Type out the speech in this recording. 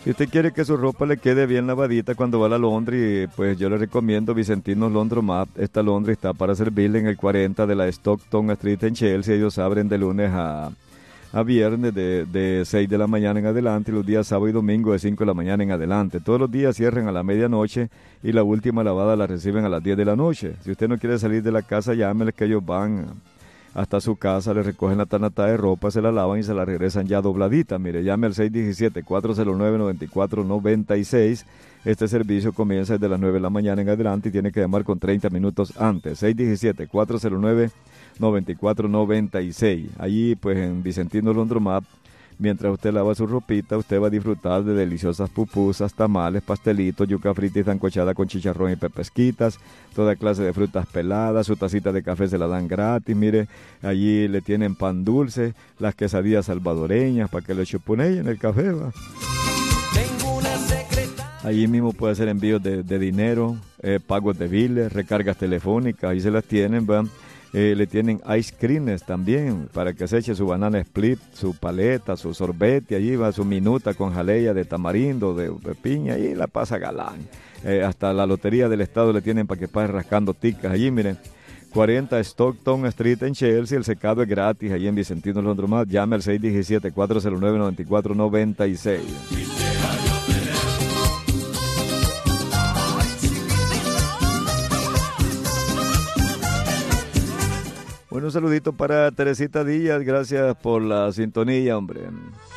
Si usted quiere que su ropa le quede bien lavadita cuando va a la laundry, pues yo le recomiendo Vicentino's Laundromat. Esta laundry está para servirle en el 40 de la Stockton Street en Chelsea. Ellos abren de lunes a viernes de 6 de la mañana en adelante y los días sábado y domingo de 5 de la mañana en adelante. Todos los días cierran a la medianoche y la última lavada la reciben a las 10 de la noche. Si usted no quiere salir de la casa, llámeles que ellos van hasta su casa, le recogen la tanata de ropa, se la lavan y se la regresan ya dobladita. Mire, llame al 617-409-9496. Este servicio comienza desde las 9 de la mañana en adelante y tiene que llamar con 30 minutos antes. 617-409-9496. Allí, pues, en Vicentino's Laundromat, mientras usted lava su ropita, usted va a disfrutar de deliciosas pupusas, tamales, pastelitos, yuca frita y sancochada con chicharrón y pepesquitas, toda clase de frutas peladas, su tacita de café se la dan gratis. Mire, allí le tienen pan dulce, las quesadillas salvadoreñas para que le chuponeen en el café, ¿va? Allí mismo puede hacer envíos de dinero, pagos de biles, recargas telefónicas, ahí se las tienen, ¿va? Le tienen ice creams también para que se eche su banana split, su paleta, su sorbete, allí va su minuta con jalea de tamarindo, de piña, y la pasa galán. Hasta la lotería del estado le tienen para que pase rascando ticas allí, miren. 40 Stockton Street en Chelsea, el secado es gratis allí en Vicentino's Laundromat. Llame al 617-409-9496. Bueno, un saludito para Teresita Díaz, gracias por la sintonía, hombre.